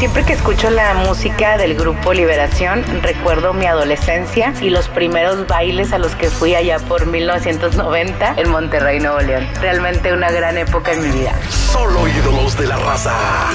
Siempre que escucho la música del grupo Liberación, recuerdo mi adolescencia y los primeros bailes a los que fui allá por 1990 en Monterrey, Nuevo León. Realmente una gran época en mi vida. Solo ídolos de la raza.